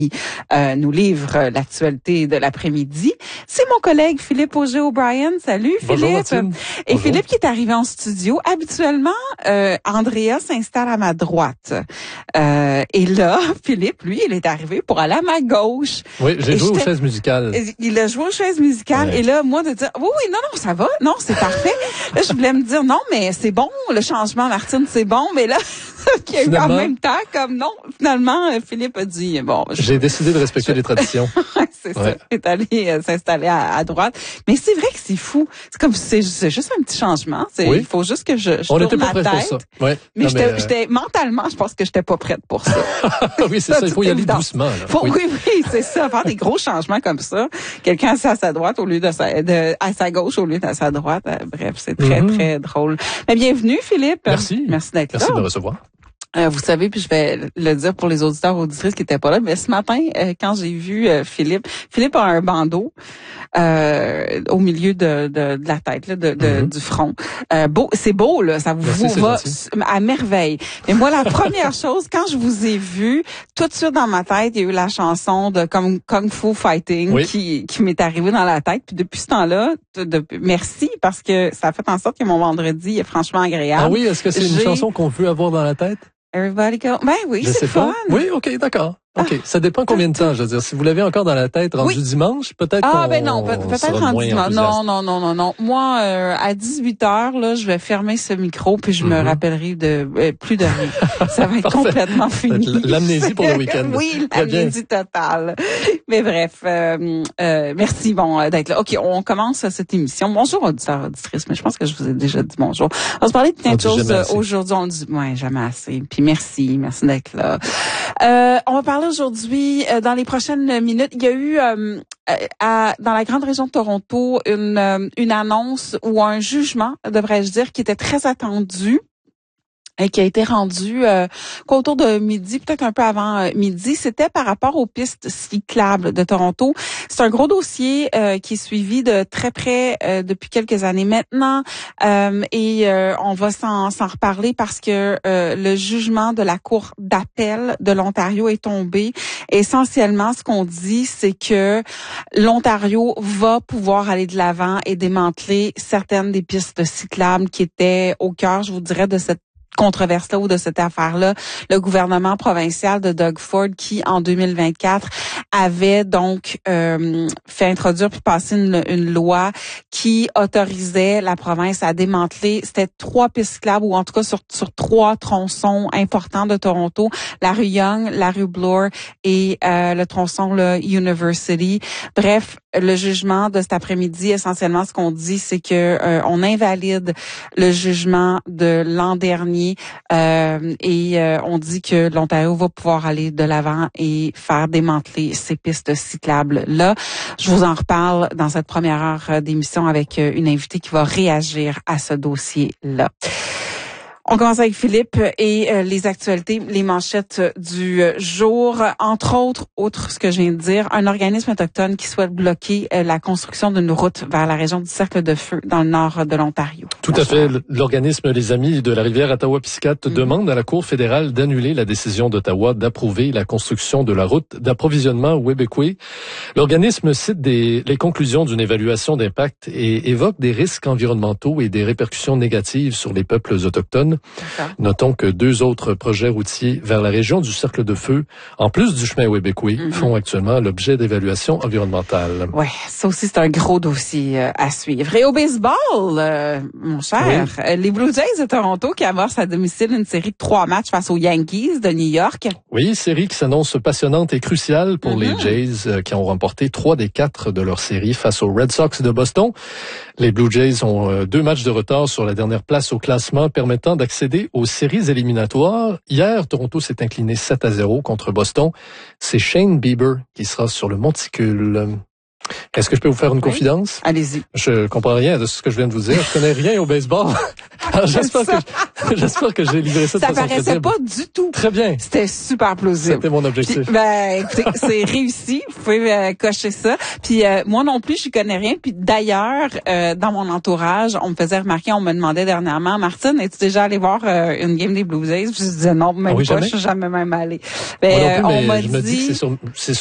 nous livre l'actualité de l'après-midi. C'est mon collègue Philippe Auger-O'Brien. Salut Bonjour, Philippe. Martine. Et Bonjour. Philippe qui est arrivé en studio. Habituellement, Andrea s'installe à ma droite. Et là, Philippe, lui, il est arrivé pour aller à ma gauche. Oui, j'ai joué aux chaises musicales. Il a joué aux chaises musicales. Ouais. Et là, moi, de dire, oui, non, ça va. Non, c'est parfait. Là, je voulais me dire, non, mais c'est bon. Le changement, Martine, c'est bon. Mais là, qu'il y a eu en même temps, comme non. Finalement, Philippe a dit, bon. J'ai décidé de respecter les traditions. C'est ça. Il est allé s'installer à droite. Mais c'est vrai que c'est fou. C'est comme, c'est juste un petit changement. Oui. Il faut juste que je On tourne n'était pas ma prêts pour tête. ça. Ouais. Mais Non, j'étais mentalement, je pense que j'étais pas prête pour ça. oui, c'est ça. Il faut y aller doucement. Là. Oui, c'est ça. Faire des gros changements comme ça. Quelqu'un assis à sa droite au lieu à sa gauche au lieu de sa droite. Bref, c'est très, très drôle. Mais bienvenue, Philippe. Merci. Merci d'être là. Merci de me recevoir. Vous savez, puis je vais le dire pour les auditeurs auditrices qui étaient pas là, mais ce matin, quand j'ai vu Philippe a un bandeau au milieu de la tête, là, du front. C'est beau, là, ça vous va à merveille. Mais moi, la première chose, quand je vous ai vu, tout de suite dans ma tête, il y a eu la chanson de Kung Fu Fighting qui m'est arrivée dans la tête. Puis depuis ce temps-là, merci, parce que ça a fait en sorte que mon vendredi est franchement agréable. Ah oui, est-ce que c'est une chanson qu'on veut avoir dans la tête? Everybody go. Ben oui, c'est fun. Oui, OK, d'accord. OK, ça dépend combien de temps, je veux dire. Si vous l'avez encore dans la tête rendu dimanche, peut-être ben non, peut-être rendu dimanche. Non. Moi, à 18h, là, je vais fermer ce micro puis je me rappellerai plus de rien. Ça va être complètement fini. L'amnésie pour le week-end. Oui, l'amnésie totale. Mais bref, merci d'être là. OK, on commence cette émission. Bonjour auditeurs, auditrices, mais je pense que je vous ai déjà dit bonjour. On va se parler de plein de choses aujourd'hui. On dit jamais assez. Puis merci d'être là. On va parler aujourd'hui, dans les prochaines minutes, il y a eu dans la grande région de Toronto une annonce ou un jugement, devrais-je dire, qui était très attendu et qui a été rendu autour de midi, peut-être un peu avant midi. C'était par rapport aux pistes cyclables de Toronto. C'est un gros dossier qui est suivi de très près depuis quelques années maintenant. Et on va s'en reparler parce que le jugement de la Cour d'appel de l'Ontario est tombé. Essentiellement, ce qu'on dit, c'est que l'Ontario va pouvoir aller de l'avant et démanteler certaines des pistes cyclables qui étaient au cœur, je vous dirais, de cette controverse-là ou de cette affaire-là. Le gouvernement provincial de Doug Ford qui, en 2024, avait donc fait introduire puis passer une loi qui autorisait la province à démanteler, c'était 3 pistes cyclables ou en tout cas sur 3 tronçons importants de Toronto, la rue Yonge, la rue Bloor et le tronçon University. Bref, le jugement de cet après-midi, essentiellement, ce qu'on dit, c'est que on invalide le jugement de l'an dernier et on dit que l'Ontario va pouvoir aller de l'avant et faire démanteler ces pistes cyclables-là. Je vous en reparle dans cette première heure d'émission avec une invitée qui va réagir à ce dossier-là. On commence avec Philippe et les actualités, les manchettes du jour. Entre autres, outre ce que je viens de dire, un organisme autochtone qui souhaite bloquer la construction d'une route vers la région du Cercle de Feu dans le nord de l'Ontario. Tout à fait. L'organisme Les Amis de la rivière Ottawa-Piscate demande à la Cour fédérale d'annuler la décision d'Ottawa d'approuver la construction de la route d'approvisionnement Wébécois. L'organisme cite les conclusions d'une évaluation d'impact et évoque des risques environnementaux et des répercussions négatives sur les peuples autochtones. Notons que 2 autres projets routiers vers la région du Cercle de Feu, en plus du chemin Wébécois, font actuellement l'objet d'évaluation environnementale. Ouais, ça aussi c'est un gros dossier à suivre. Et au baseball, mon cher, les Blue Jays de Toronto qui amorcent à domicile une série de 3 matchs face aux Yankees de New York. Oui, série qui s'annonce passionnante et cruciale pour les Jays qui ont remporté 3 des 4 de leur série face aux Red Sox de Boston. Les Blue Jays ont 2 matchs de retard sur la dernière place au classement permettant d'accéder aux séries éliminatoires. Hier, Toronto s'est incliné 7-0 contre Boston. C'est Shane Bieber qui sera sur le monticule. Est-ce que je peux vous faire une confidence? Allez-y. Je comprends rien de ce que je viens de vous dire. Je connais rien au baseball. Alors, j'espère que j'ai livré ça de façon crédible. Ça paraissait pas du tout. Très bien. C'était super plausible. C'était mon objectif. Puis, écoutez, c'est réussi. Vous pouvez cocher ça. Puis moi non plus, je connais rien. Puis d'ailleurs, dans mon entourage, on me faisait remarquer, on me demandait dernièrement, Martine, es-tu déjà allé voir une game des Blue Jays? Puis je disais non, même pas. Je suis jamais même allée. Moi non plus, on m'a je me dis que c'est